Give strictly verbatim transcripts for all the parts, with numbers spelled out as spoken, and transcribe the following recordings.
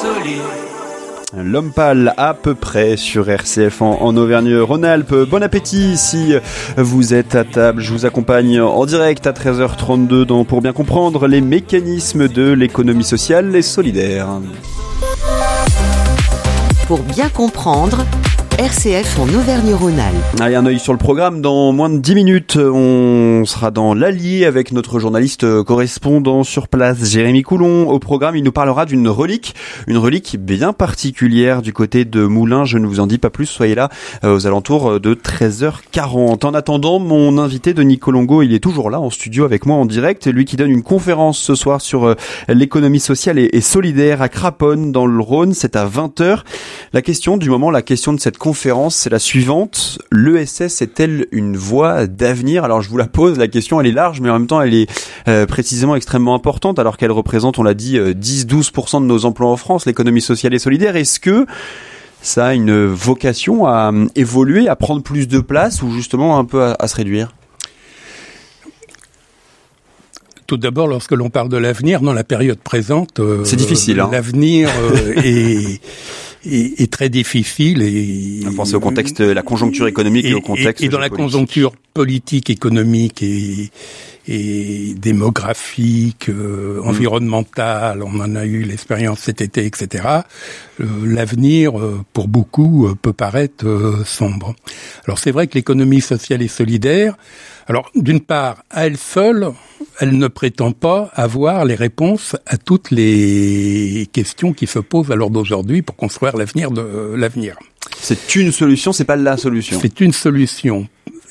solide. L'homme pâle à peu près sur R C F en, en Auvergne-Rhône-Alpes. Bon appétit si vous êtes à table. Je vous accompagne en direct à treize heures trente-deux dans, pour bien comprendre les mécanismes de l'économie sociale et solidaire. Pour bien comprendre, R C F en Auvergne-Rhône-Alpes. Allez, un œil sur le programme. Dans moins de dix minutes, on sera dans l'Allier avec notre journaliste correspondant sur place, Jérémy Coulon. Au programme, il nous parlera d'une relique, une relique bien particulière du côté de Moulins. Je ne vous en dis pas plus, soyez là aux alentours de treize heures quarante. En attendant, mon invité Denis Colongo, il est toujours là en studio avec moi en direct. Lui qui donne une conférence ce soir sur l'économie sociale et solidaire à Craponne dans le Rhône. C'est à vingt heures. La question du moment, la question de cette conférence, c'est la suivante. L'E S S est-elle une voie d'avenir ? Alors je vous la pose, la question elle est large, mais en même temps elle est euh, précisément extrêmement importante, alors qu'elle représente, on l'a dit, dix à douze pour cent de nos emplois en France, l'économie sociale et solidaire. Est-ce que ça a une vocation à euh, évoluer, à prendre plus de place, ou justement un peu à, à se réduire ? Tout d'abord, lorsque l'on parle de l'avenir, dans la période présente, euh, c'est difficile. Hein. L'avenir euh, est, est, est très difficile. Et on pense au contexte, la conjoncture économique et, et au contexte et, et dans la conjoncture politique, économique et, et démographique, euh, mmh. environnementale, on en a eu l'expérience cet été, et cetera. Euh, l'avenir, euh, pour beaucoup, euh, peut paraître euh, sombre. Alors c'est vrai que l'économie sociale et solidaire, alors d'une part, à elle seule, elle ne prétend pas avoir les réponses à toutes les questions qui se posent à l'heure d'aujourd'hui pour construire l'avenir de euh, l'avenir. C'est une solution, c'est pas la solution. C'est une solution.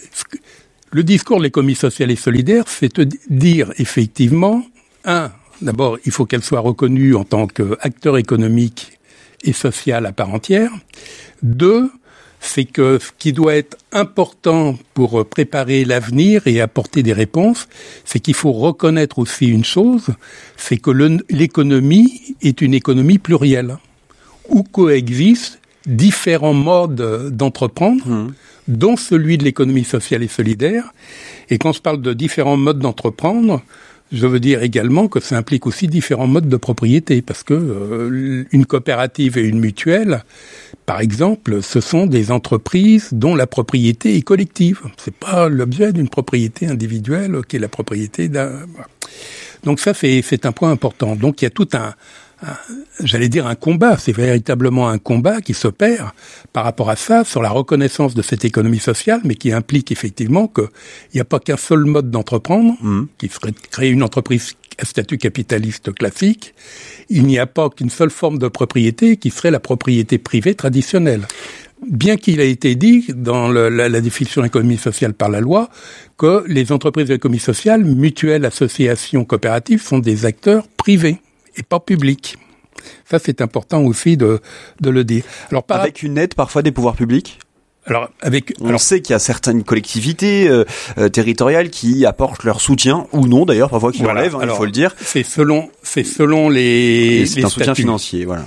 Le discours de l'économie sociale et solidaire, c'est de dire effectivement, un, d'abord, il faut qu'elle soit reconnue en tant qu'acteur économique et social à part entière. Deux, c'est que ce qui doit être important pour préparer l'avenir et apporter des réponses, c'est qu'il faut reconnaître aussi une chose, c'est que le, l'économie est une économie plurielle, où coexistent différents modes d'entreprendre, mmh. dont celui de l'économie sociale et solidaire. Et quand je parle de différents modes d'entreprendre, je veux dire également que ça implique aussi différents modes de propriété, parce que euh, une coopérative et une mutuelle, par exemple, ce sont des entreprises dont la propriété est collective. C'est pas l'objet d'une propriété individuelle qui est la propriété d'un... Donc ça, c'est, c'est un point important. Donc il y a tout un... Un, j'allais dire un combat, c'est véritablement un combat qui s'opère par rapport à ça, sur la reconnaissance de cette économie sociale, mais qui implique effectivement qu'il n'y a pas qu'un seul mode d'entreprendre, mmh. qui serait de créer une entreprise à statut capitaliste classique. Il n'y a pas qu'une seule forme de propriété, qui serait la propriété privée traditionnelle. Bien qu'il ait été dit dans le, la, la définition de l'économie sociale par la loi que les entreprises de l'économie sociale, mutuelles, associations, coopératives, sont des acteurs privés et pas public. Ça, c'est important aussi de, de le dire. Alors, par avec une aide parfois des pouvoirs publics ? Alors, avec, on alors, sait qu'il y a certaines collectivités euh, euh, territoriales qui apportent leur soutien, ou non d'ailleurs, parfois qui voilà. l'enlèvent, hein, alors, il faut le dire. C'est selon, c'est selon les, et c'est les un statuts. soutien financier, voilà.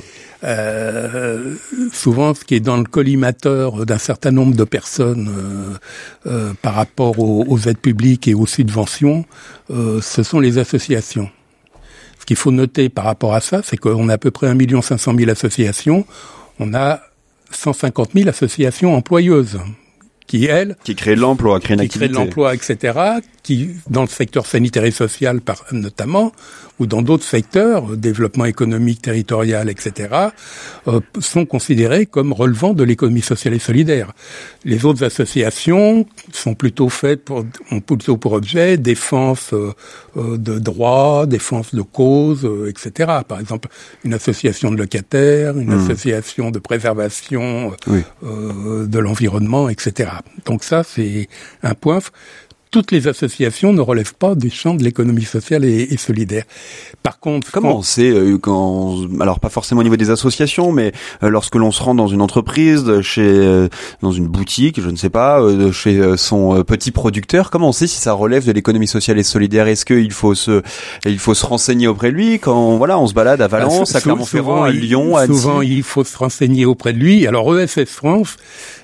Euh, souvent, ce qui est dans le collimateur d'un certain nombre de personnes euh, euh, par rapport aux, aux aides publiques et aux subventions, euh, ce sont les associations. Ce qu'il faut noter par rapport à ça, c'est qu'on a à peu près un million cinq cent mille associations. On a cent cinquante mille associations employeuses qui, elles... Qui créent de l'emploi, créent une qui activité. Qui créent de l'emploi, et cetera, qui, dans le secteur sanitaire et social, par, notamment, ou dans d'autres secteurs, développement économique, territorial, et cetera, euh, sont considérés comme relevant de l'économie sociale et solidaire. Les autres associations sont plutôt faites pour, ont plutôt pour objet défense euh, euh, de droits, défense de causes, euh, et cetera. Par exemple, une association de locataires, une mmh. association de préservation oui. euh, de l'environnement, et cetera. Donc ça, c'est un point. Toutes les associations ne relèvent pas du champ de l'économie sociale et, et solidaire. Par contre, comment quand... on sait euh, quand, alors pas forcément au niveau des associations, mais euh, lorsque l'on se rend dans une entreprise, chez, euh, dans une boutique, je ne sais pas, euh, chez euh, son euh, petit producteur, comment on sait si ça relève de l'économie sociale et solidaire ? Est-ce qu'il faut se, il faut se renseigner auprès de lui quand, voilà, on se balade à Valence, bah, à Clermont-Ferrand, à Lyon, à Annecy ? Souvent, il faut se renseigner auprès de lui. Alors, E S S France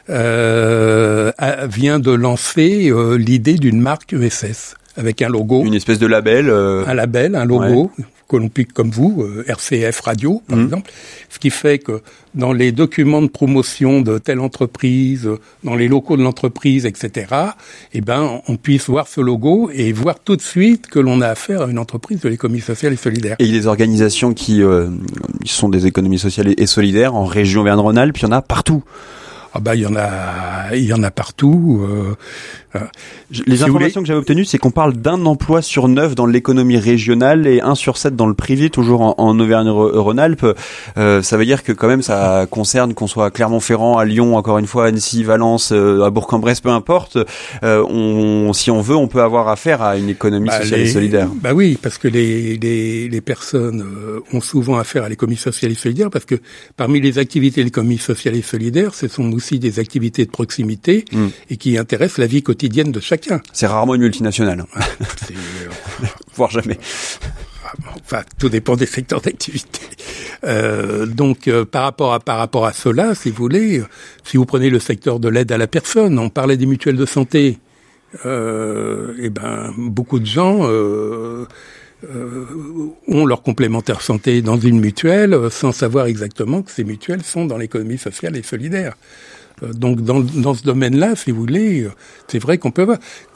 euh, a, vient de lancer euh, l'idée d'une marque E S S avec un logo, une espèce de label, euh... un label, un logo. Ouais. public comme vous, euh, R C F Radio, par mmh. exemple, ce qui fait que dans les documents de promotion de telle entreprise, dans les locaux de l'entreprise, et cetera, eh ben, on puisse voir ce logo et voir tout de suite que l'on a affaire à une entreprise de l'économie sociale et solidaire. Et il y a des organisations qui euh, sont des économies sociales et solidaires en région Auvergne-Rhône-Alpes, il y en a partout. Ah bah il y en a, il y en a partout. Euh, euh, Les si informations que j'avais obtenues, c'est qu'on parle d'un emploi sur neuf dans l'économie régionale et un sur sept dans le privé, toujours en, en Auvergne-Rhône-Alpes. Euh, ça veut dire que quand même ça concerne qu'on soit à Clermont-Ferrand, à Lyon, encore une fois, à Annecy, Valence, euh, à Bourg-en-Bresse, peu importe. Euh, on, si on veut, on peut avoir affaire à une économie bah sociale les, et solidaire. Bah oui, parce que les les, les personnes euh, ont souvent affaire à l'économie sociale et solidaire, parce que parmi les activités de l'économie sociale et solidaire, ce sont aussi des activités de proximité mmh. et qui intéressent la vie quotidienne de chacun. C'est rarement une multinationale. C'est, euh, voire jamais. Enfin, tout dépend des secteurs d'activité. Euh, donc, euh, par rapport à par rapport à cela, si vous voulez, euh, si vous prenez le secteur de l'aide à la personne, on parlait des mutuelles de santé. Euh, et ben, beaucoup de gens euh, euh, ont leur complémentaire santé dans une mutuelle euh, sans savoir exactement que ces mutuelles sont dans l'économie sociale et solidaire. Euh, donc, dans dans ce domaine-là, si vous voulez, euh, c'est vrai qu'on peut voir.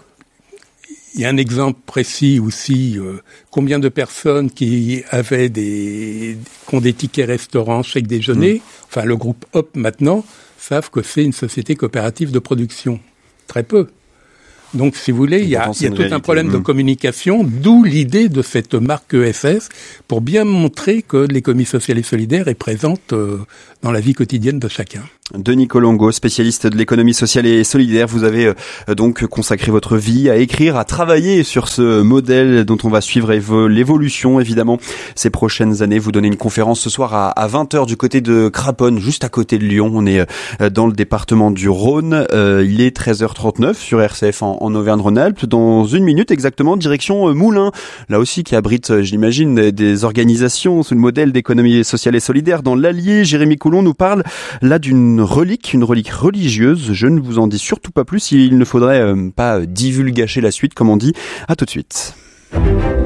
Il y a un exemple précis aussi. Euh, combien de personnes qui avaient des, qui ont des tickets restaurants, chèques déjeuner, mmh. enfin le groupe Hop maintenant, savent que c'est une société coopérative de production. Très peu. Donc, si vous voulez, il y a, il y a tout réalité. un problème mmh. de communication, d'où l'idée de cette marque E S S, pour bien montrer que l'économie sociale et solidaire est présente euh, dans la vie quotidienne de chacun. Denis Colongo, spécialiste de l'économie sociale et solidaire, vous avez euh, donc consacré votre vie à écrire, à travailler sur ce modèle dont on va suivre évo- l'évolution, évidemment, ces prochaines années. Vous donnez une conférence ce soir à, à vingt heures du côté de Craponne, juste à côté de Lyon. On est euh, dans le département du Rhône. Euh, il est treize heures trente-neuf sur R C F en, en Auvergne-Rhône-Alpes. Dans une minute exactement, direction euh, Moulins, là aussi qui abrite, euh, j'imagine, des, des organisations sous le modèle d'économie sociale et solidaire. Dans l'Allier, Jérémy Coulon nous parle là d'une relique, une relique religieuse. Je ne vous en dis surtout pas plus, il ne faudrait euh, pas divulgacher la suite, comme on dit. À tout de suite. R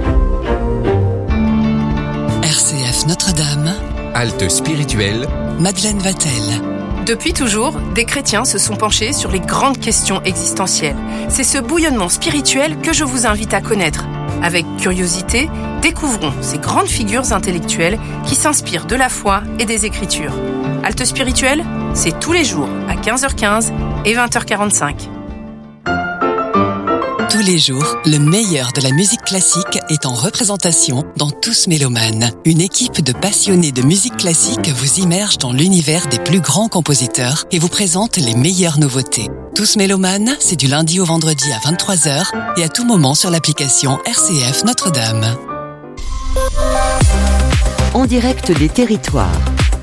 C F Notre-Dame. Halte spirituelle. Madeleine Vatel. Depuis toujours, des chrétiens se sont penchés sur les grandes questions existentielles. C'est ce bouillonnement spirituel que je vous invite à connaître. Avec curiosité, découvrons ces grandes figures intellectuelles qui s'inspirent de la foi et des Écritures. Halte spirituelle, c'est tous les jours à quinze heures quinze et vingt heures quarante-cinq. Tous les jours, le meilleur de la musique classique est en représentation dans Tous Mélomanes. Une équipe de passionnés de musique classique vous immerge dans l'univers des plus grands compositeurs et vous présente les meilleures nouveautés. Tous Mélomanes, c'est du lundi au vendredi à vingt-trois heures et à tout moment sur l'application R C F Notre-Dame. En direct des territoires.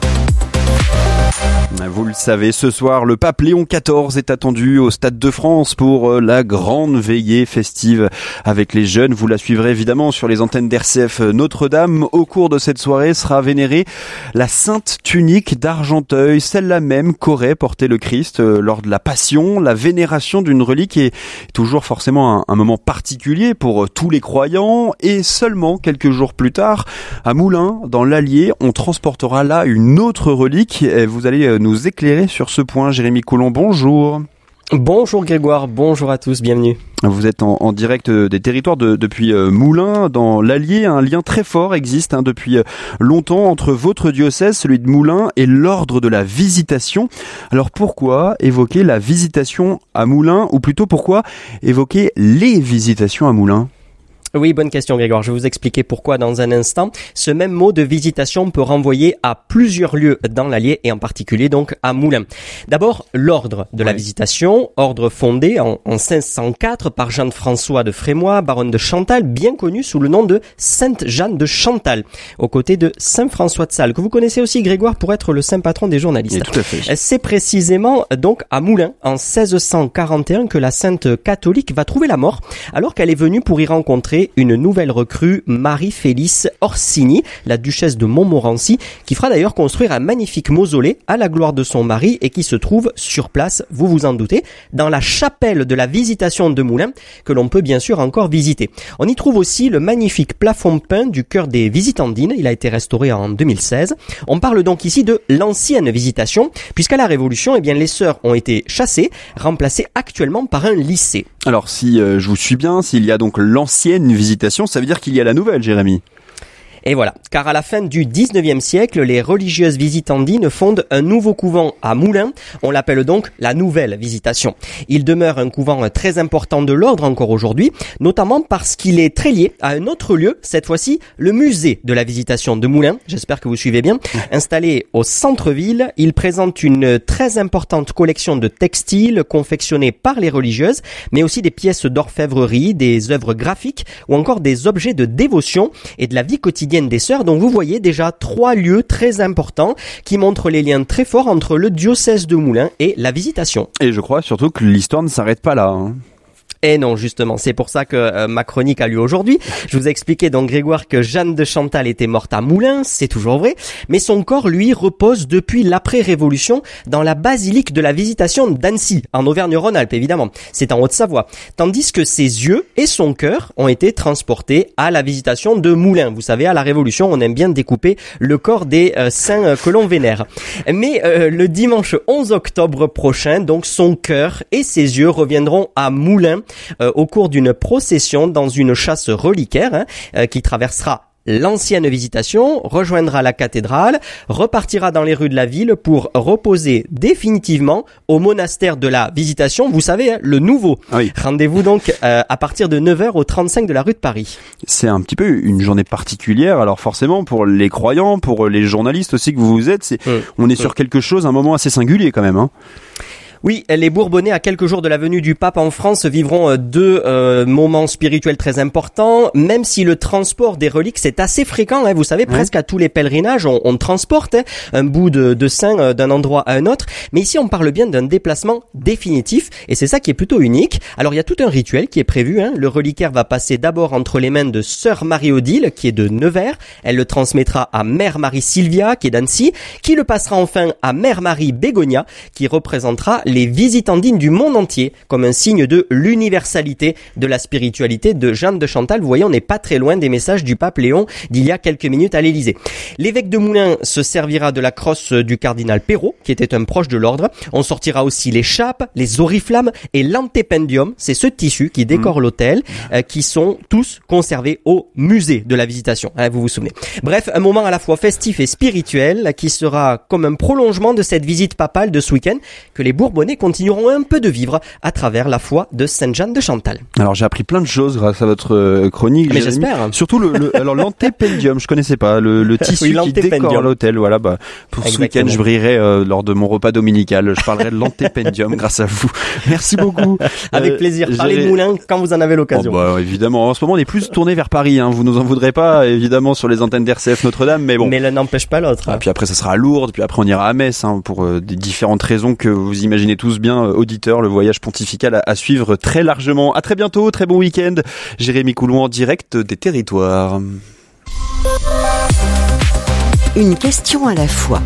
Vous le savez, ce soir, le pape Léon quatorze est attendu au Stade de France pour la grande veillée festive avec les jeunes. Vous la suivrez évidemment sur les antennes d'R C F Notre-Dame. Au cours de cette soirée sera vénérée la sainte tunique d'Argenteuil, celle-là même qu'aurait porté le Christ lors de la Passion. La vénération d'une relique est toujours forcément un, un moment particulier pour tous les croyants. Et seulement quelques jours plus tard, à Moulins, dans l'Allier, on transportera là une autre relique. Vous allez nous éclairer sur ce point. Jérémy Coulon, bonjour. Bonjour Grégoire, bonjour à tous, bienvenue. Vous êtes en, en direct des territoires de, depuis euh, Moulins, dans l'Allier. Un lien très fort existe hein, depuis euh, longtemps entre votre diocèse, celui de Moulins, et l'ordre de la Visitation. Alors pourquoi évoquer la Visitation à Moulins, ou plutôt pourquoi évoquer les Visitations à Moulins ? Oui, bonne question Grégoire, je vais vous expliquer pourquoi dans un instant. Ce même mot de visitation peut renvoyer à plusieurs lieux dans l'Allier et en particulier donc à Moulins. D'abord, l'ordre de la oui. Visitation, ordre fondé en, en cinq cent quatre par Jeanne-François de Frémois, baronne de Chantal, bien connu sous le nom de Sainte Jeanne de Chantal, aux côtés de Saint François de Sales, que vous connaissez aussi Grégoire pour être le saint patron des journalistes. Oui, tout à fait. C'est précisément donc à Moulins en seize cent quarante et un que la sainte catholique va trouver la mort alors qu'elle est venue pour y rencontrer recruter une nouvelle recrue, Marie-Félice Orsini, la duchesse de Montmorency, qui fera d'ailleurs construire un magnifique mausolée à la gloire de son mari et qui se trouve sur place, vous vous en doutez, dans la chapelle de la Visitation de Moulins, que l'on peut bien sûr encore visiter. On y trouve aussi le magnifique plafond peint du chœur des Visitandines. Il a été restauré en deux mille seize. On parle donc ici de l'ancienne Visitation, puisqu'à la Révolution, eh bien, les sœurs ont été chassées, remplacées actuellement par un lycée. Alors si euh, je vous suis bien, s'il y a donc l'ancienne Visitation, ça veut dire qu'il y a la nouvelle, Jérémy. Et voilà, car à la fin du dix-neuvième siècle, les religieuses visitandines fondent un nouveau couvent à Moulins. On l'appelle donc la Nouvelle Visitation. Il demeure un couvent très important de l'ordre encore aujourd'hui, notamment parce qu'il est très lié à un autre lieu, cette fois-ci le musée de la Visitation de Moulins. J'espère que vous suivez bien. Installé au centre-ville, il présente une très importante collection de textiles confectionnés par les religieuses, mais aussi des pièces d'orfèvrerie, des œuvres graphiques ou encore des objets de dévotion et de la vie quotidienne des sœurs. Donc vous voyez déjà trois lieux très importants qui montrent les liens très forts entre le diocèse de Moulins et la Visitation. Et je crois surtout que l'histoire ne s'arrête pas là, hein. Et non, justement, c'est pour ça que euh, ma chronique a lieu aujourd'hui. Je vous ai expliqué donc, Grégoire, que Jeanne de Chantal était morte à Moulins, c'est toujours vrai, mais son corps, lui, repose depuis l'après-révolution dans la basilique de la Visitation d'Annecy, en Auvergne-Rhône-Alpes, évidemment. C'est en Haute-Savoie. Tandis que ses yeux et son cœur ont été transportés à la Visitation de Moulins. Vous savez, à la Révolution, on aime bien découper le corps des euh, saints euh, que l'on vénère. Mais euh, le dimanche onze octobre prochain, donc, son cœur et ses yeux reviendront à Moulins, Euh, au cours d'une procession dans une chasse reliquaire hein, euh, qui traversera l'ancienne Visitation, rejoindra la cathédrale, repartira dans les rues de la ville pour reposer définitivement au monastère de la Visitation, vous savez, hein, le nouveau. Ah oui. Rendez-vous donc euh, à partir de neuf heures au trente-cinq de la rue de Paris. C'est un petit peu une journée particulière, alors forcément pour les croyants, pour les journalistes aussi que vous êtes, c'est, mmh. on est sur mmh. quelque chose, un moment assez singulier quand même, hein. Oui, les Bourbonnais, à quelques jours de la venue du pape en France, vivront deux euh, moments spirituels très importants, même si le transport des reliques, c'est assez fréquent. Hein, vous savez, ouais. presque à tous les pèlerinages, on, on transporte hein, un bout de, de saint euh, d'un endroit à un autre. Mais ici, on parle bien d'un déplacement définitif, et c'est ça qui est plutôt unique. Alors, il y a tout un rituel qui est prévu. Hein. Le reliquaire va passer d'abord entre les mains de sœur Marie-Odile, qui est de Nevers. Elle le transmettra à mère Marie-Sylvia, qui est d'Annecy, qui le passera enfin à mère Marie-Bégonia, qui représentera les Visitandines du monde entier, comme un signe de l'universalité de la spiritualité de Jeanne de Chantal. Vous voyez, on n'est pas très loin des messages du pape Léon d'il y a quelques minutes à l'Élysée. L'évêque de Moulins se servira de la crosse du cardinal Perrault, qui était un proche de l'ordre. On sortira aussi les chapes, les oriflammes et l'antépendium. C'est ce tissu qui décore mmh. l'autel, euh, qui sont tous conservés au musée de la Visitation. Hein, vous vous souvenez. Bref, un moment à la fois festif et spirituel, qui sera comme un prolongement de cette visite papale de ce week-end que les Bourbonnais continueront un peu de vivre à travers la foi de Sainte Jeanne de Chantal. Alors j'ai appris plein de choses grâce à votre euh, chronique. Mais j'espère. Surtout le, le alors l'antépendium, je connaissais pas le, le tissu oui, qui décore l'hôtel. Voilà, bah pour Exactement. Ce week-end je brillerai euh, lors de mon repas dominical. Je parlerai de l'antépendium grâce à vous. Merci beaucoup. Avec euh, plaisir. Parlez de Moulins quand vous en avez l'occasion. Oh, bah évidemment. En ce moment on est plus tourné vers Paris. Hein. Vous nous en voudrez pas évidemment sur les antennes d'R C F Notre-Dame, mais bon. Mais l'un n'empêche pas l'autre. Ah, puis après ça sera à Lourdes, puis après on ira à Metz hein, pour euh, des différentes raisons que vous imaginez tous bien. Euh, auditeurs, le voyage pontifical à, à suivre très largement. À très bientôt, très bon week-end. Jérémy Coulon en direct des territoires. Une question à la fois.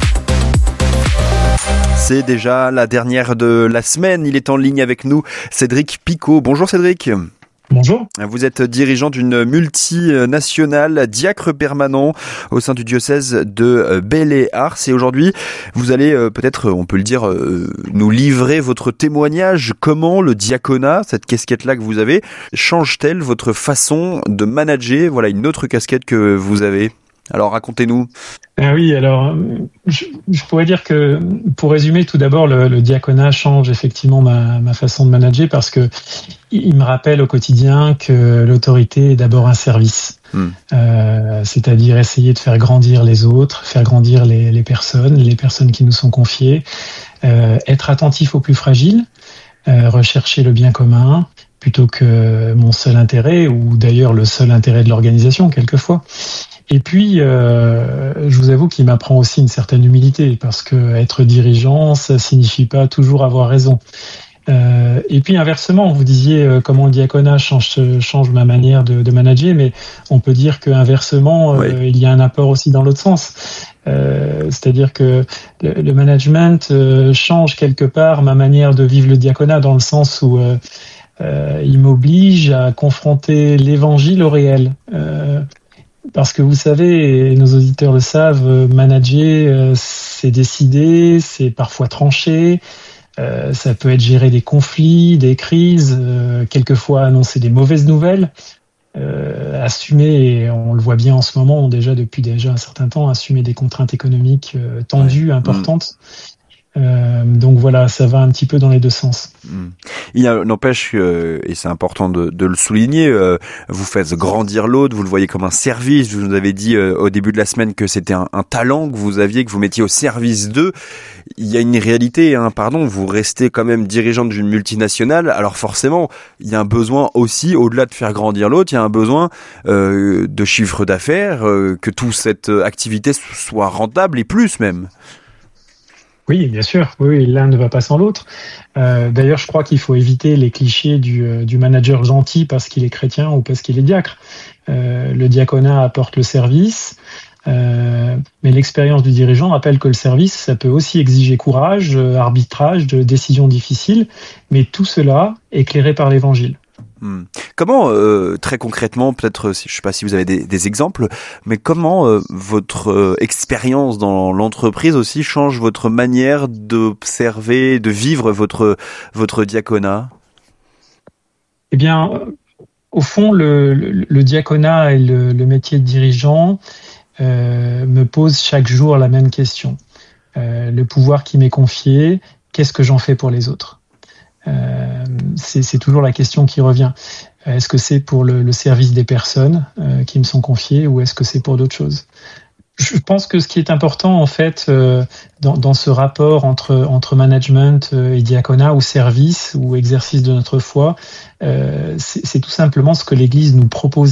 C'est déjà la dernière de la semaine. Il est en ligne avec nous, Cédric Picot. Bonjour Cédric. Bonjour. Vous êtes dirigeant d'une multinationale, diacre permanent au sein du diocèse de Belley-Ars. Et aujourd'hui, vous allez peut-être, on peut le dire, nous livrer votre témoignage. Comment le diaconat, cette casquette-là que vous avez, change-t-elle votre façon de manager? Voilà une autre casquette que vous avez. Alors racontez-nous. Ah oui, alors je, je pourrais dire que pour résumer, tout d'abord, le, le diaconat change effectivement ma, ma façon de manager parce que il me rappelle au quotidien que l'autorité est d'abord un service, mmh. euh, c'est-à-dire essayer de faire grandir les autres, faire grandir les, les personnes, les personnes qui nous sont confiées, euh, être attentif aux plus fragiles, euh, rechercher le bien commun plutôt que mon seul intérêt ou d'ailleurs le seul intérêt de l'organisation quelquefois. Et puis, euh, je vous avoue qu'il m'apprend aussi une certaine humilité parce que être dirigeant, ça signifie pas toujours avoir raison. Euh, et puis inversement, vous disiez euh, comment le diaconat change, change ma manière de, de manager, mais on peut dire qu'inversement, euh, oui. il y a un apport aussi dans l'autre sens. Euh, c'est-à-dire que le, le management euh, change quelque part ma manière de vivre le diaconat dans le sens où euh, euh, il m'oblige à confronter l'évangile au réel. Euh, parce que vous savez, et nos auditeurs le savent, manager, euh, c'est décider, c'est parfois trancher. Euh, ça peut être gérer des conflits, des crises, euh, quelquefois annoncer des mauvaises nouvelles, euh, assumer, et on le voit bien en ce moment, déjà depuis déjà un certain temps, assumer des contraintes économiques euh, tendues, ouais. importantes. Mmh. Euh, donc voilà, ça va un petit peu dans les deux sens. Il y a, n'empêche, euh, et c'est important de, de le souligner, euh, vous faites grandir l'autre, vous le voyez comme un service. Vous nous avez dit euh, au début de la semaine que c'était un, un talent que vous aviez, que vous mettiez au service d'eux. Il y a une réalité, hein, pardon, vous restez quand même dirigeante d'une multinationale, alors forcément, il y a un besoin aussi, au-delà de faire grandir l'autre, il y a un besoin euh, de chiffre d'affaires, euh, que toute cette activité soit rentable et plus même. Oui, bien sûr. Oui, l'un ne va pas sans l'autre. Euh, d'ailleurs, je crois qu'il faut éviter les clichés du, euh, du manager gentil parce qu'il est chrétien ou parce qu'il est diacre. Euh, le diaconat apporte le service, euh, mais l'expérience du dirigeant rappelle que le service, ça peut aussi exiger courage, euh, arbitrage, de décisions difficiles, mais tout cela éclairé par l'Évangile. Hmm. Comment, euh, très concrètement, peut-être, je ne sais pas si vous avez des, des exemples, mais comment euh, votre euh, expérience dans l'entreprise aussi change votre manière d'observer, de vivre votre votre diaconat ? Eh bien, au fond, le, le, le diaconat et le, le métier de dirigeant euh, me posent chaque jour la même question. Euh, le pouvoir qui m'est confié, qu'est-ce que j'en fais pour les autres ? Euh, c'est, c'est toujours la question qui revient. Est-ce que c'est pour le, le service des personnes euh, qui me sont confiées ou est-ce que c'est pour d'autres choses ? Je pense que ce qui est important en fait euh, dans, dans ce rapport entre, entre management et diaconat ou service ou exercice de notre foi, euh, c'est, c'est tout simplement ce que l'Église nous propose